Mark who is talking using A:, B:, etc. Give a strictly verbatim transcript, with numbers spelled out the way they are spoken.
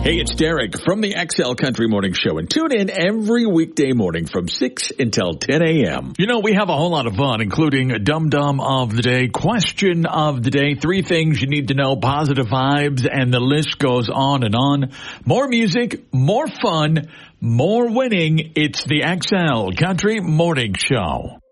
A: Hey, it's Derek from the X L Country Morning Show, and tune in every weekday morning from six until ten a.m.
B: You know, we have a whole lot of fun, including Dum Dum of the Day, Question of the Day, three things you need to know, positive vibes, and the list goes on and on. More music, more fun, more winning. It's the X L Country Morning Show.